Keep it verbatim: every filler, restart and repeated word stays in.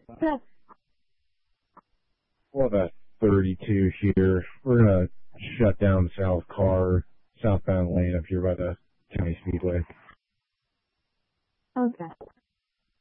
Yes. Well, about thirty-two here. We're gonna shut down South Car, southbound lane up here by the county speedway. Okay.